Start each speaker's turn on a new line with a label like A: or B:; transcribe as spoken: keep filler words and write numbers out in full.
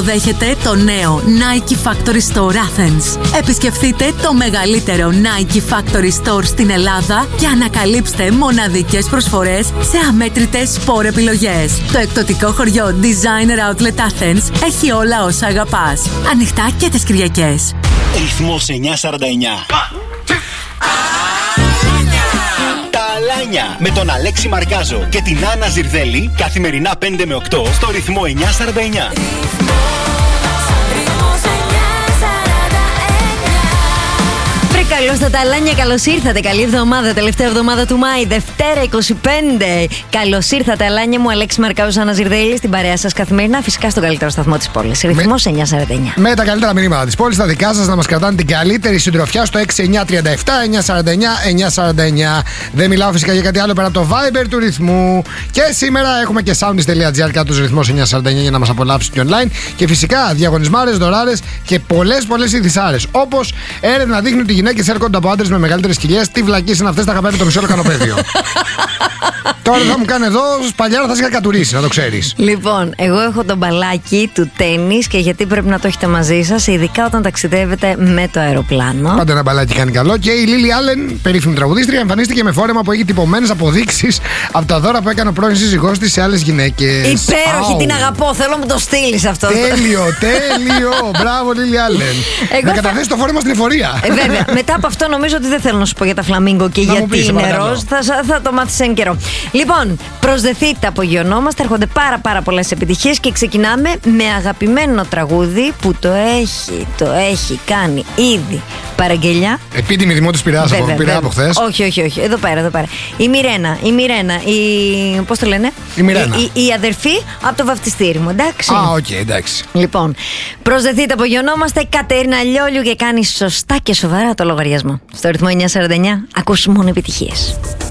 A: υποδέχεται το νέο Nike Factory Store Athens. Επισκεφτείτε το μεγαλύτερο Nike Factory Store στην Ελλάδα και ανακαλύψτε μοναδικές προσφορές σε αμέτρητες σπορ επιλογές. Το εκπτωτικό χωριό Designer Outlet Athens έχει όλα όσα αγαπάς. Ανοιχτά και τις Κυριακές.
B: Ρυθμός εννιακόσια σαράντα εννιά. Τα Αλάνια με τον Αλέξη Μαρκάζο και την Άννα Ζιρδέλη καθημερινά πέντε με οκτώ στο ρυθμό εννιακόσια σαράντα εννιά.
C: Καλώς τα ταλάνια, καλώς ήρθατε. Καλή εβδομάδα, τελευταία εβδομάδα του Μάη, Δευτέρα είκοσι πέντε. Καλώς ήρθατε, Αλάνια μου, Αλέξη Μαρκάους, Άννα Ζιρδέλη, στην παρέα σας καθημερινά, φυσικά στον καλύτερο σταθμό της πόλης. Ρυθμός εννιακόσια σαράντα εννιά.
D: Με τα καλύτερα μηνύματα της πόλης, τα δικά σας να μας κρατάνε την καλύτερη συντροφιά στο έξι εννιά τρία επτά εννιακόσια σαράντα εννιά εννιακόσια σαράντα εννιά. Δεν μιλάω φυσικά για κάτι άλλο πέρα από το Viber του ρυθμού. Και σήμερα έχουμε και soundist.gr κάτω του ρυθμός εννιακόσια σαράντα εννιά για να μας απολαύσετε online. Και φυσικά διαγωνισμάρες, δωράρες και πολλές πολλές ειδησάρες. Όπως έρευνα δείχνει ότι οι γυναίκες έρχονται από άντρες με μεγαλύτερες κοιλιές. Τι βλακίες είναι αυτές, τα είχα πάρει το μισό λεκανοπέδιο. Τώρα θα μου κάνει εδώ, παλιά θα σε είχα κατουρίσει, να το ξέρεις.
C: Λοιπόν, εγώ έχω το μπαλάκι του τένις και γιατί πρέπει να το έχετε μαζί σας, ειδικά όταν ταξιδεύετε με το αεροπλάνο.
D: Πάντα ένα μπαλάκι κάνει καλό. Και η Λίλι Άλεν, περίφημη τραγουδίστρια, εμφανίστηκε με φόρεμα που έχει τυπωμένες αποδείξεις από τα δώρα που έκανε ο πρώην σύζυγός της σε άλλες γυναίκες.
C: Υπέροχη, την αγαπώ. Θέλω να μου το στείλεις αυτό.
D: Τέλειο, τέλειο. Μπράβο, Λίλι Άλεν. Να καταθέσει το φόρεμα στην εφορία.
C: Ε, βέβαια. Μετά από αυτό νομίζω ότι δεν θέλω να σου πω για τα φλαμίγκο και
D: να
C: γιατί είναι ροζ. Θα, θα το μάθεις εν καιρό. Λοιπόν, προσδεθείτε, απογειωνόμαστε. Έρχονται πάρα πάρα πολλές επιτυχίες και ξεκινάμε με αγαπημένο τραγούδι που το έχει, το έχει κάνει ήδη παραγγελιά.
D: Επίτιμη Δημότης Πειραιάς από, από χθες.
C: Όχι, όχι, όχι. Εδώ πέρα, εδώ πέρα. Η Μιρένα, η Μιρένα, η. Πώς το λένε?
D: Η Μιρένα.
C: Η, η, η αδερφή από το βαφτιστήρι μου, εντάξει.
D: Α, οκ, okay, εντάξει.
C: Λοιπόν, προσδεθείτε, απογειωνόμαστε. Κατερίνα Λιόλιου και κάνει σωστά και σοβαρά το λογαριασμό. Στο ρυθμό εννιακόσια σαράντα εννιά ακούς μόνο επιτυχίες.